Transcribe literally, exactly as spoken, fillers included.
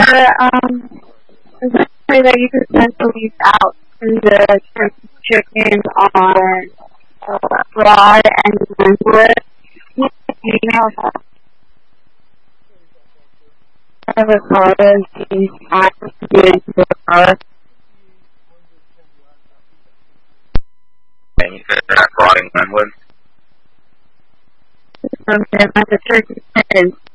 um, is there a way that you could send police out to the Turkey Chicken on uh, Broad and Glenwood? You know how I have a car that is not to get into the car. And you said that Broad and Glenwood? From the Turkey Chicken.